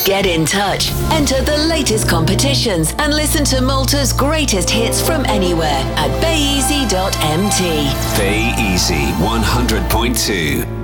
Get in touch, enter the latest competitions, and listen to Malta's greatest hits from anywhere at bayeezy.mt. Bay Easy 100.2.